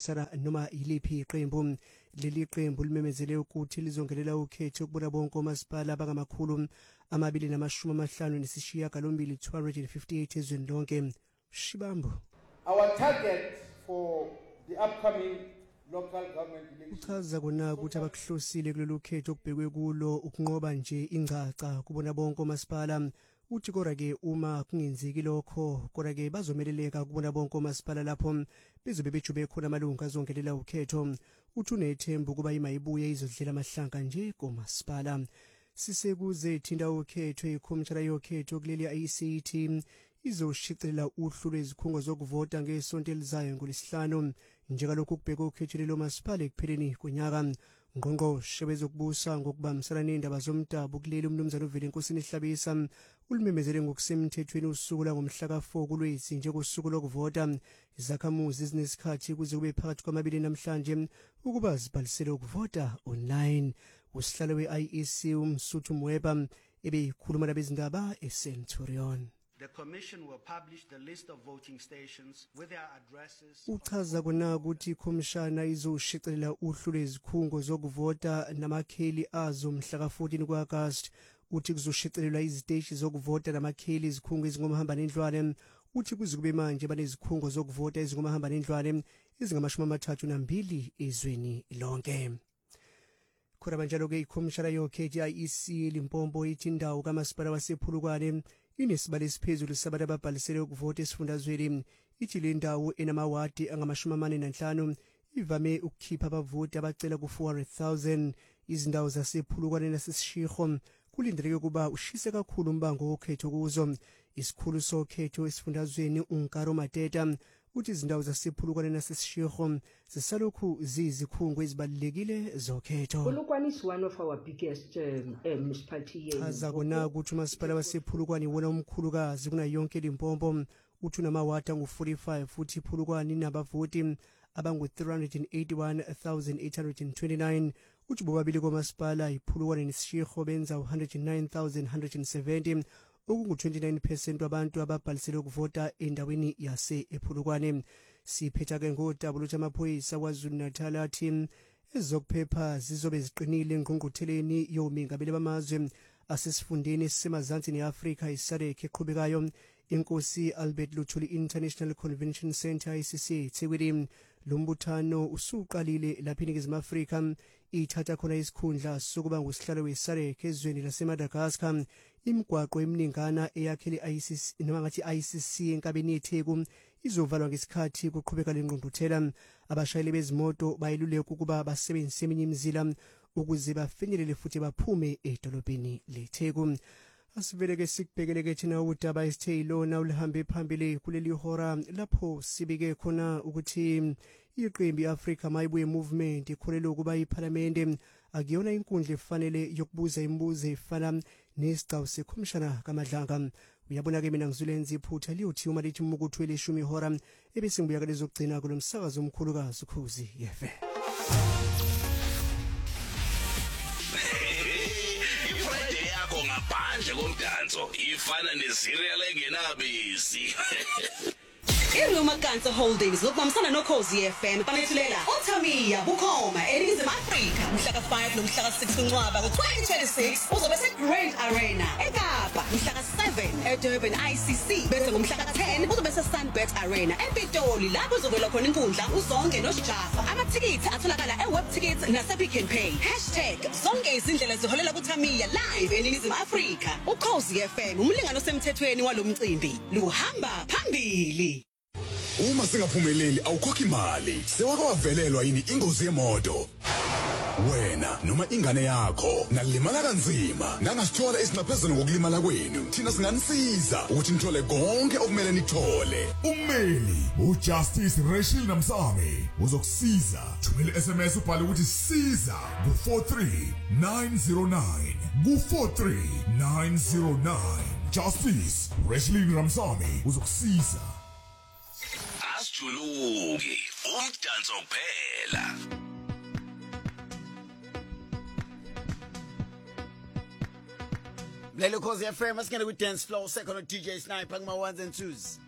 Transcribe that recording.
ukubambisana noma yiliphi iqembu. Leli qembu limemezele ukuthi lizongelela ukhetho ukubona bonke omasipala abangamakhulu 258 ezweni lonke. Shibambo. Our target for the upcoming local government elections. Uchaza kona ukuthi abakuhlosile kulolu khetho okubhekwe kulo ukunqoba nje ingcaca kubona bonke omasipala. Uthi kodwa-ke uma kungenzeki lokho kodwa-ke bazomeleleka kubona bonke omasipala lapho bezobe bejube khona amalungu azongelela ukhetho. Uthi unethemba ukuba imayibuye izodlela amahlanka nje komasipala. Sisekuze thinda ukhetho ikhomishana yokhetho kuleli IEC izoshicelela uhlu lwezikhungo zokuvota ngesonto elizayo ngoLwesihlanu njengalokhu kubhekwe ukhetho lomasipala ekupheleni konyaka. Ngqongqoshe wezokubusa ngokubambisana nendaba zomdabu kuleli umnumzana uVelenkosini Hlabisa ulimemezele ngokusemthethweni usuku langomhla ka4 kuLwezi njengosuku lokuvota. Izakhamuzi zinesikhathi kuze kube phakathi kwamabili namhlanje ukuba zibhalisele ukuvota online. Usihlalo we-IEC uMsuthu Mweba ebeyikhuluma labezindaba eCenturion. The Commission will publish the list of voting stations with their addresses. Uchaza kona ukuthi ikhomishana izoshicelela uhlu lwezikhungo zokuvota namakheli azo mhla ka14 kuAugust. Uthi kuzoshicelelwa iziteshi zokuvota namakheli izikhungo ezingomahamba nendlwane. Uthi kuzikube manje banezikhungo zokuvota ezingomahamba nendlwane ezingama32 ezweni lonke. Khona banjalo-ke ikhomishana yokhetho IEC Limpopo ithi indawo kamasipala wasePhulukwane inesibalo esiphezulu sabantu ababhalisele ukuvota esifundazweni. Ithi le ndawo enamawadi angama45 ivame ukukhipha abavoti abacela ku400,000. Izindawo zasePhulukwane nasesishikho kulindeleke kuba ushise kakhulu umbango wokhetho kuzo. Isikhulu sokhetho esifundazweni uNkaro Mateta uthi izindawo zasePhulukwane nasesishikho zisalokhu ziyizikhungo ezibalulekile zokhetho. Phulukwane is one of our biggest municipality. Chaza kona ukuthi umasipala wasePhulukwane iwona omkhulukazi kunayo yonke Limpopo. Uthi unamawadi angu45 futhi iPhulukwane inabavoti abangu381,829. Uthi bobabili komasipala iPhulukwane nesishikho benza 109,170 okungu-29% wabantu ababhalisele ukuvota endaweni yase-Ephulukwane. Siphetha-ke ngodaba lokuthi amaphoyisa KwaZulu-Natal athi ezokuphepha zizobe ziqinile engqungqutheleni yomingabeli bamazwe asesifundeni esisemazansi neAfrika iSADC eqhubekayo. Inkosi Albert Luthuli International Convention Center ICC eThekwini. Lo mbuthano usuqalile lapha eNingizimu Afrika ithatha khona isikhundla sokuba ngusihlalo weSADC ezweni laseMadagascar. Imigwaqo eminingana eyakhele ICC noma ngathi ICC enkabeni yeTheku izovalwa ngesikhathi kuqhubeka lengqungquthela. Abashayeli bezimoto bayiluleka ukuba basebenzise eminye imizila ukuze bafinyelele futhi baphume edolobheni leTheku. Asivele-ke sikubhekele-ke thina udaba esithe ilona ulihambe phambili kuleli hora lapho sibike khona ukuthi iqembu iAfrica Mayibuye Movement ikholelwa ukuba iParliament akuyona inkundla efanele yokubuza imibuzo efana nesigcawu sekhomishana kaMadlanga. Uyabona-ke mina ngizulenza iphutha liyothi uma lithi umukuthu welishumi ihora ebese ngibuya kulezokugcina kulo msakazo omkhulukazi Ukhozi FM. Ngaphandle komdanso ifana nezerial engenabisi. iRoma Cancer Holdings lokubambisana noKhozi FM banethulela uThamiya bukhoma eNingizimu Afrika mhla ka5 nomhla ka6 uNcwaba ngo2026 uzobe seGrand Arena eKapa mhla ka7 eDurban ICC bese ngomhla ka10 uzobe seSunbet Arena ePitoli lapho uzobela khona inkundla uzonke noShafa. Amathikithi atholakala eWebTickets nasePick n Pay #zonke izindlela ziholela kuThamiya live eNingizimu Afrika. uKhozi FM umlingano osemthethweni walomcimbi luhamba phambili. Uma singaphumeleli awukhokhi imali. Sewake wavelelwa yini ingozi yemoto? Wena noma ingane yakho nalimala kanzima nangasithola isingaphezulu ngokulimala kwenu. Thina singanisiza ukuthi nithole konke okumele nithole. Ummeli uJustice Rachel Namsame uzokusiza. Thumela SMS ubhale ukuthi siza ku43909 ku43909. Justice Rachel Namsame uzokusiza. Asijuluki umdanso kuphela. Lelo Khosi FM asingena ku dance floor second DJ Sniper kuma 1s and 2s.